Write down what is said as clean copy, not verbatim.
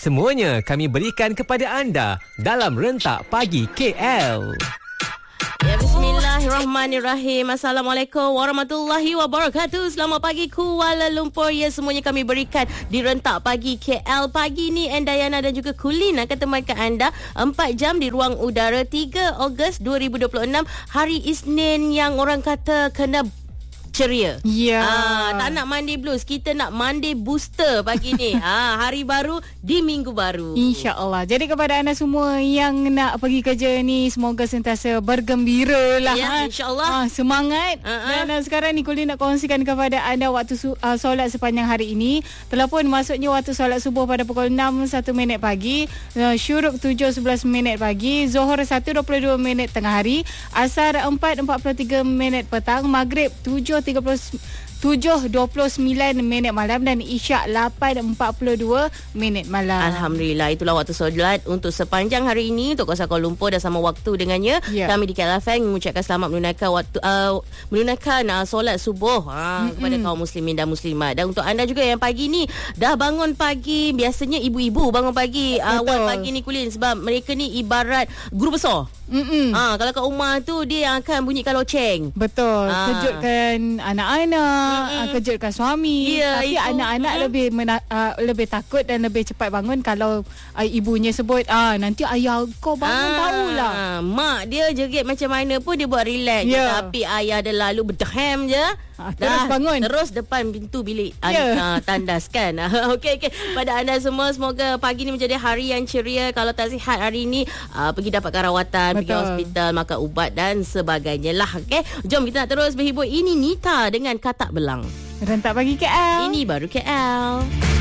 semuanya kami berikan kepada anda dalam Rentak Pagi KL. Ya, bismillahirrahmanirrahim. Assalamualaikum warahmatullahi wabarakatuh. Selamat pagi Kuala Lumpur. Ya, semuanya kami berikan di Rentak Pagi KL. Pagi ni Dayana dan juga Kulin akan temankan anda 4 jam di ruang udara 3 Ogos 2026. Hari Isnin yang orang kata kena ceria. Ya. Tak nak Monday blues, kita nak Monday booster pagi ni. Hari baru di minggu baru. InsyaAllah. Jadi kepada anda semua yang nak pergi kerja ni, semoga sentiasa bergembira lah. Ya, insyaAllah. Semangat. Dan sekarang ni Kulin nak kongsikan kepada anda waktu solat sepanjang hari ini. Telah pun masuknya waktu solat subuh pada pukul 6:01 pagi, syuruk 7:11 pagi, Zohor 1:22 tengah hari, Asar 4:43 petang, Maghrib 7:29 malam dan Isyak 8:42 malam. Alhamdulillah, itulah waktu solat untuk sepanjang hari ini untuk kawasan Kuala Lumpur dan sama waktu dengannya. Kami di KLFM mengucapkan selamat menunaikan solat subuh kepada kaum muslimin dan muslimat. Dan untuk anda juga yang pagi ni dah bangun pagi, biasanya ibu-ibu bangun pagi awal pagi ni Kulin, sebab mereka ni ibarat guru besar. Kalau kat rumah tu dia yang akan bunyikan loceng. Betul. Kejutkan anak-anak, kejutkan suami. Tapi itu, anak-anak lebih takut dan lebih cepat bangun kalau ibunya sebut nanti ayah kau bangun tahulah. Mak dia jerit macam mana pun dia buat relax je, tapi ayah dia lalu berdehem je. Terus bangun. Terus depan pintu bilik tandas kan. Okey. Pada anda semua, semoga pagi ni menjadi hari yang ceria. Kalau tak sihat hari ni, pergi dapatkan rawatan, pergi hospital, makan ubat dan sebagainya lah. Okey, jom kita nak terus berhibur. Ini Nita dengan Katak Belang. Rentak Pagi KL. Ini baru KL.